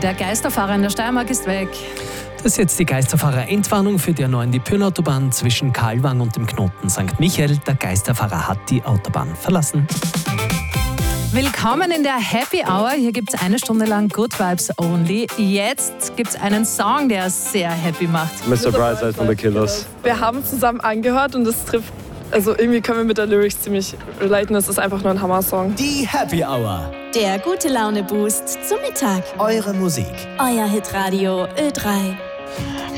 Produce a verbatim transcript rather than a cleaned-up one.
Der Geisterfahrer in der Steiermark ist weg. Das ist jetzt die Geisterfahrer-Endwarnung für die A neun, die Pyrnautobahn zwischen Kalwang und dem Knoten Sankt Michael. Der Geisterfahrer hat die Autobahn verlassen. Willkommen in der Happy Hour. Hier gibt es eine Stunde lang Good Vibes Only. Jetzt gibt es einen Song, der sehr happy macht. Mister Brightside von The Killers. Wir haben zusammen angehört und es trifft, also irgendwie können wir mit der Lyrics ziemlich relaten. Es ist einfach nur ein Hammer-Song. Die Happy Hour. Der gute Laune-Boost zum Mittag. Eure Musik. Euer Hitradio Ö drei.